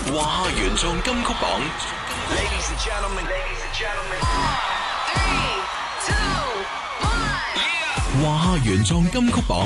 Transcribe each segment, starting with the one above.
華夏原創金曲榜 Ladies and gentlemen, 華夏原創金曲榜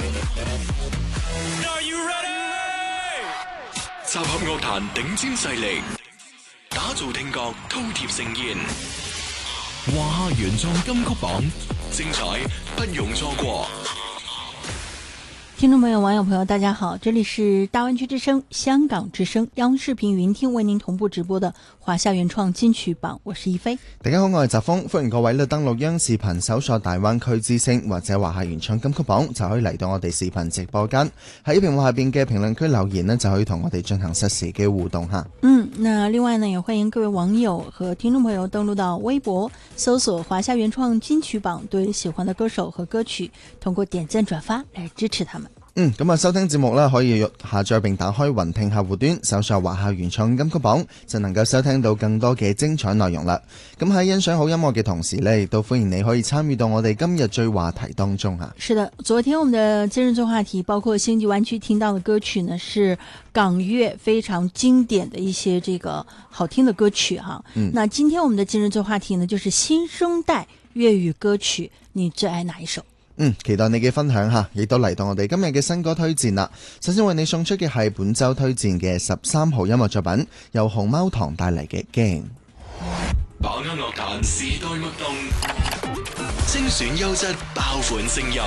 Are you ready? 集合樂壇頂尖勢力，打造聽覺饕餮盛宴。華夏原創金曲榜，精彩不容錯過。 听众朋友、网友朋友，大家好，这里是大湾区之声、香港之声、央视频云听为您同步直播的华夏原創金曲榜，我是一飛。 大家好，我係澤峰，歡迎各位咧登錄央視頻搜索大灣區之聲或者華夏原創金曲榜，就可以嚟到我哋視頻直播間，喺屏幕下邊嘅評論區留言呢，就可以同我哋進行實時嘅互動哈。 那另外呢，也歡迎各位網友和聽眾朋友登錄到微博，搜索華夏原創金曲榜，對喜歡的歌手和歌曲，通過點讚轉發來支持他們。 咁啊，收聽節目啦，可以下載並打開雲聽客戶端，搜索華夏原創金曲榜，就能夠收聽到更多嘅精彩內容啦。咁喺欣賞好音樂嘅同時呢，亦都歡迎你可以參與到我哋今日最話題當中吓。 是的，昨天我們的今日最話題，包括星際灣區聽到的歌曲呢，是港樂非常經典的一些這個好聽的歌曲哈。那今天我們的今日最話題呢，就是新生代粵語歌曲，你最愛哪一首？ 期待你嘅分享吓，亦都嚟到我哋今日嘅新歌推薦啦。首先為你送出嘅係本周推薦嘅13號音樂作品，由熊貓堂帶嚟嘅驚。 把握樂壇時代脈動，精選優質爆款聲音。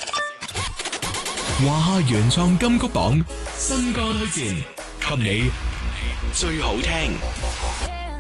華夏原創金曲榜新歌推薦，給你最好聽。